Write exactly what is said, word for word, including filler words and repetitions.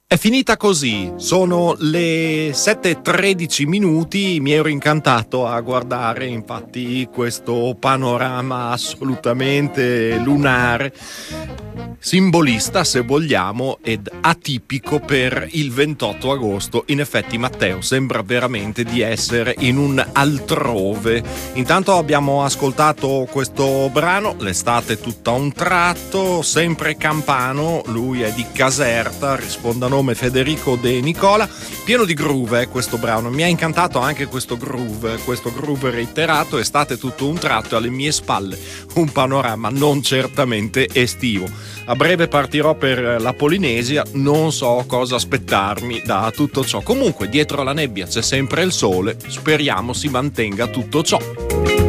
È finita così, sono le sette e tredici minuti, mi ero incantato a guardare infatti questo panorama assolutamente lunare, simbolista se vogliamo ed atipico per il ventotto agosto. In effetti Matteo sembra veramente di essere in un altrove. Intanto abbiamo ascoltato questo brano, l'estate tutta a un tratto, sempre campano, lui è di Caserta, risponde a nome Federico De Nicola, pieno di groove eh, questo brano, mi ha incantato anche questo groove, questo groove reiterato, estate tutto un tratto, alle mie spalle un panorama non certamente estivo. A breve partirò per la Polinesia, non so cosa aspettarmi da tutto ciò. Comunque dietro la nebbia c'è sempre il sole, speriamo si mantenga tutto ciò.